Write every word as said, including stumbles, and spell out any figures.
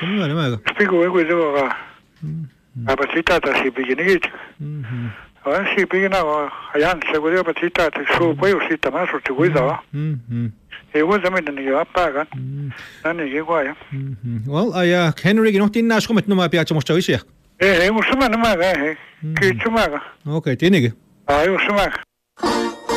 Come on, Maga. Spiego ego ego abasita ta si biginit. Mhm. Ah si bigina ayan seguro abasita ta so poi usita ma so tiguida. Mhm. E wo zaman ni yo apaga. Nani ge guaya. Mhm. Well, I uh Henry gino tinna skomet no ma piace mo chawisha. Eh, e usuma no maga eh. Ke chumaga. Okay, tiene que. Ah, usuma.